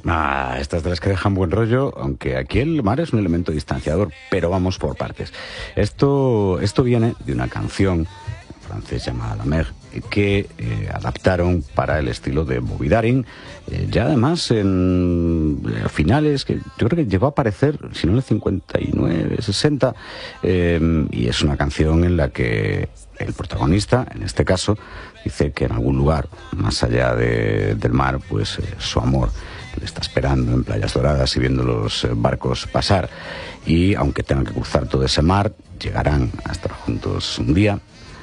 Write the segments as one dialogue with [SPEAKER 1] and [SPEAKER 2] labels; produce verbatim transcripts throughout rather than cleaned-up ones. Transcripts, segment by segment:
[SPEAKER 1] Ah, estas de las que dejan buen rollo, aunque aquí el mar es un elemento distanciador, pero vamos por partes. Esto, esto viene de una canción en francés llamada La Mer, que eh, adaptaron para el estilo de Bobby Darin, eh, ya además en eh, finales, que yo creo que llegó a aparecer, si no en el cincuenta y nueve, sesenta, eh, y es una canción en la que el protagonista, en este caso, dice que en algún lugar, más allá de, del mar, pues eh, su amor le está esperando en Playas Doradas y viendo los barcos pasar, y aunque tengan que cruzar todo ese mar, llegarán a estar juntos un día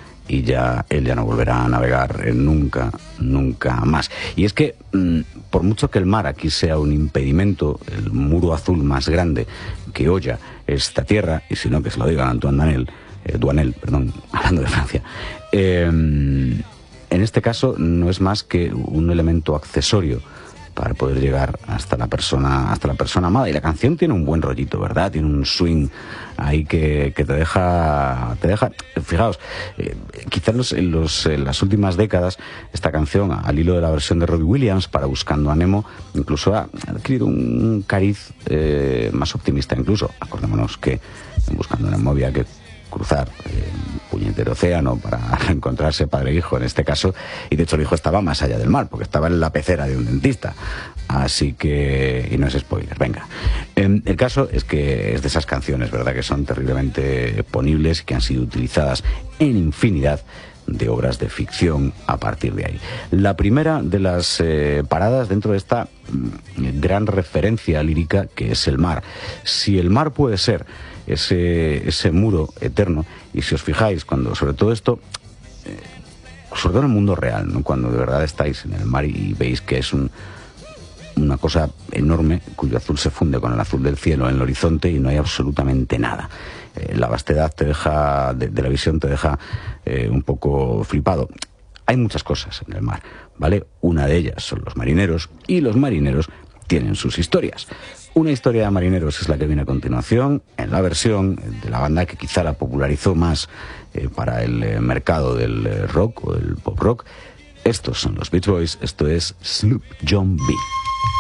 [SPEAKER 1] y ya él ya no volverá a navegar eh, nunca, nunca más. Y es que mmm, por mucho que el mar aquí sea un impedimento, el muro azul más grande que holla esta tierra, y si no que se lo digan a Antoine Duanel, eh, Duanel, perdón, hablando de Francia, eh, en este caso no es más que un elemento accesorio para poder llegar hasta la persona hasta la persona amada. Y la canción tiene un buen rollito, ¿verdad? Tiene un swing ahí que, que te deja te deja fijaos, eh, quizás los, en, los, en las últimas décadas esta canción, al hilo de la versión de Robbie Williams para Buscando a Nemo, incluso ha adquirido un cariz eh, más optimista. Incluso acordémonos que en Buscando a Nemo había que cruzar eh, un puñetero océano para encontrarse padre e hijo en este caso, y de hecho el hijo estaba más allá del mar porque estaba en la pecera de un dentista, así que, y no es spoiler, venga. Eh, el caso es que es de esas canciones, verdad, que son terriblemente ponibles y que han sido utilizadas en infinidad de obras de ficción a partir de ahí. La primera de las eh, paradas dentro de esta mm, gran referencia lírica que es el mar. Si el mar puede ser ese, ese muro eterno, y si os fijáis, cuando sobre todo esto, eh, sobre todo en el mundo real, ¿no? Cuando de verdad estáis en el mar y veis que es un, una cosa enorme cuyo azul se funde con el azul del cielo en el horizonte y no hay absolutamente nada. Eh, la vastedad te deja, de, de la visión te deja eh, un poco flipado. Hay muchas cosas en el mar, ¿vale? Una de ellas son los marineros, y los marineros tienen sus historias. Una historia de marineros es la que viene a continuación, en la versión de la banda que quizá la popularizó más eh, para el eh, mercado del eh, rock o del pop rock. Estos son los Beach Boys, esto es Sloop John B.